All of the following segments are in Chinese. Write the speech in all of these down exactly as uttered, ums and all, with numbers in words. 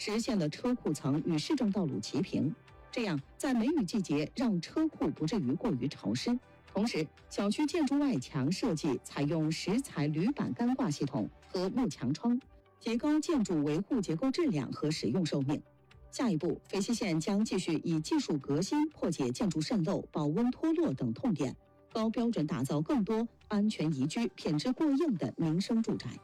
实现了车库层与市政道路齐平。这样，在梅雨季节让车库不至于过于潮湿。同时，小区建筑外墙设计采用石材铝板干挂系统和幕墙窗，提高建筑维护结构质量和使用寿命。下一步，肥西县将继续以技术革新破解建筑渗漏、保温脱落等痛点，高标准打造更多安全宜居、品质过硬的民生住宅。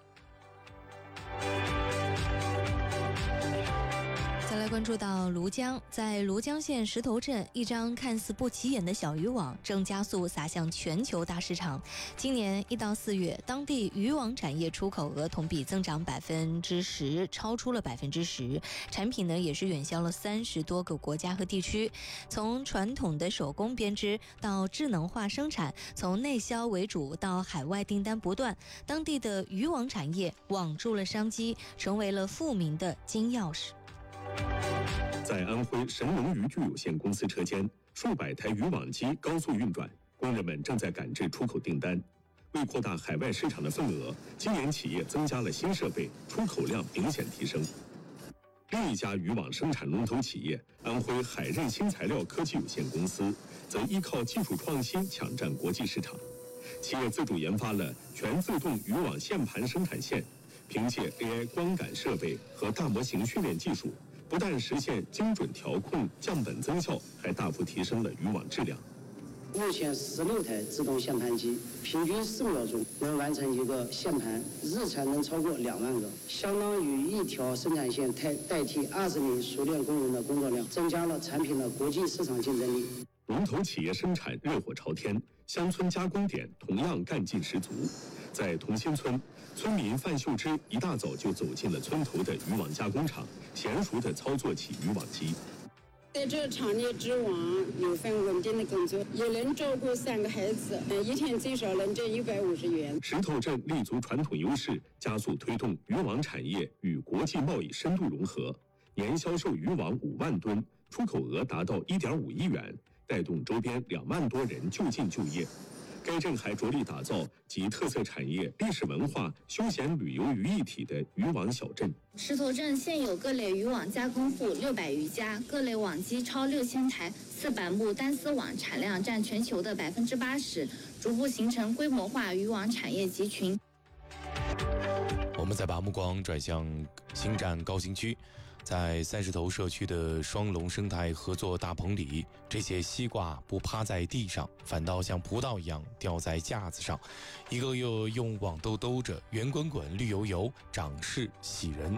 再来关注到庐江，在庐江县石头镇，一张看似不起眼的小渔网正加速撒向全球大市场。今年一到四月，当地渔网产业出口额同比增长百分之十，超出了百分之十。产品呢也是远销了三十多个国家和地区。从传统的手工编织到智能化生产，从内销为主到海外订单不断，当地的渔网产业网住了商机，成为了富民的金钥匙。 在安徽神农渔具有限公司车间，数百台渔网机高速运转，工人们正在赶制出口订单。为扩大海外市场的份额，今年企业增加了新设备，出口量明显提升。另一家渔网生产龙头企业安徽海刃新材料科技有限公司，则依靠技术创新抢占国际市场。企业自主研发了全自动渔网线盘生产线，凭借 A I 光感设备和大模型训练技术，不但实现精准调控、降本增效，还大幅提升了渔网质量。 目前十六台自动线盘机，平均四秒钟能完成一个线盘，日产能超过两万个，相当于一条生产线代代替二十名熟练工人的工作量，增加了产品的国际市场竞争力。 龙头企业生产热火朝天，乡村加工点同样干劲十足。在同心村，村民范秀芝一大早就走进了村头的渔网加工厂，娴熟地操作起渔网机。 在这厂里织网有份稳定的工作，也能照顾三个孩子，一天最少能挣一百五十元。 石头镇立足传统优势，加速推动渔网产业与国际贸易深度融合，年销售渔网五万吨，出口额达到一点五亿元，带动周边两万多人就近就业。该镇还着力打造集特色产业、历史文化、休闲旅游于一体的渔网小镇。 石头镇现有各类渔网加工户六百余家，各类网机超六千台，四板木单丝网产量占全球的百分之八十，逐步形成规模化渔网产业集群。 我们再把目光转向新站高新区。在三石头社区的双龙生态合作大棚里，这些西瓜不趴在地上，反倒像葡萄一样吊在架子上，一个又用网兜兜着，圆滚滚绿油油，长势喜人。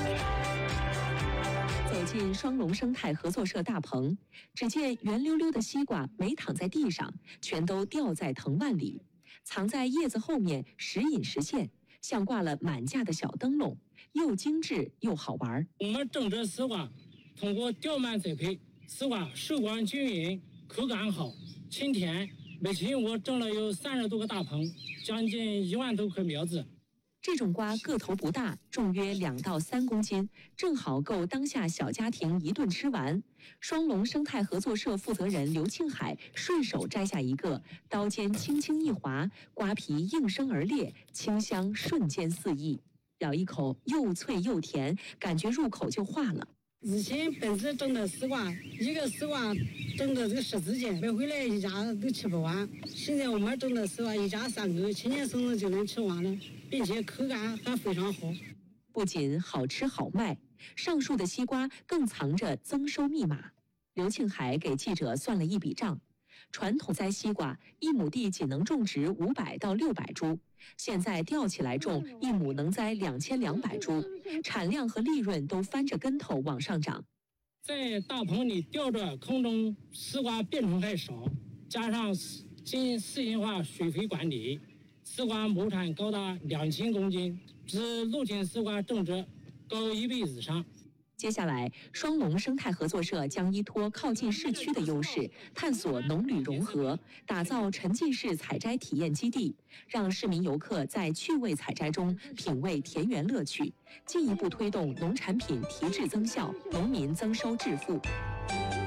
走进双龙生态合作社大棚，只见圆溜溜的西瓜没躺在地上，全都吊在藤蔓里，藏在叶子后面，时隐时现，像挂了满架的小灯笼，又精致又好玩。 我们种植丝瓜，通过吊蔓栽培，丝瓜受光均匀，口感好，清甜。每期我种了有三十多个大棚，将近一万多棵苗子。 这种瓜个头不大，重约两到三公斤，正好够当下小家庭一顿吃完。双龙生态合作社负责人刘庆海顺手摘下一个，刀尖轻轻一划，瓜皮应声而裂，清香瞬间四溢。咬一口，又脆又甜，感觉入口就化了。 以前本市种的丝瓜，一个丝瓜种的这个十字斤，买回来一家都吃不完。现在我们种的丝瓜，一家三个，轻轻松松就能吃完了，并且口感还非常好。 不仅好吃好卖，上述的西瓜更藏着增收密码。刘庆海给记者算了一笔账。传统栽西瓜，一亩地仅能种植五百到六百株，现在吊起来种，一亩能栽两千两百株，产量和利润都翻着跟头往上涨。 在大棚里吊着空中丝瓜变种太少，加上经四型化水肥管理，丝瓜亩产高达两千公斤，比露天丝瓜种植高一倍以上。 接下来，双龙生态合作社将依托靠近市区的优势，探索农旅融合，打造沉浸式采摘体验基地，让市民游客在趣味采摘中品味田园乐趣，进一步推动农产品提质增效，农民增收致富。